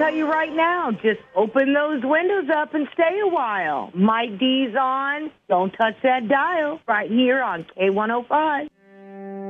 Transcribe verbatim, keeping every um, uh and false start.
tell you right now, just open those windows up and stay a while. Mike D's on. Don't touch that dial right here on K one oh five.